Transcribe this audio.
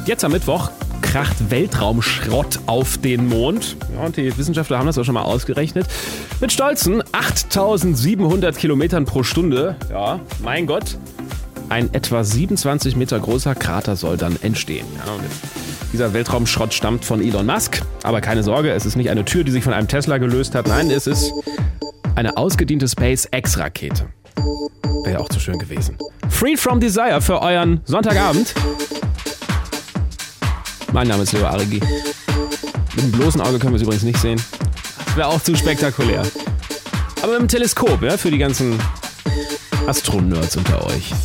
Jetzt am Mittwoch kracht Weltraumschrott auf den Mond. Ja, und die Wissenschaftler haben das auch schon mal ausgerechnet. Mit stolzen 8700 Kilometern pro Stunde. Ja, mein Gott. Ein etwa 27 Meter großer Krater soll dann entstehen. Ja, und dieser Weltraumschrott stammt von Elon Musk. Aber keine Sorge, es ist nicht eine Tür, die sich von einem Tesla gelöst hat. Nein, es ist eine ausgediente SpaceX-Rakete. Wäre auch zu schön gewesen. Free from Desire für euren Sonntagabend. Mein Name ist Leo Arigi. Mit dem bloßen Auge können wir es übrigens nicht sehen. Das wäre auch zu spektakulär. Aber mit dem Teleskop, ja, für die ganzen Astronerds unter euch.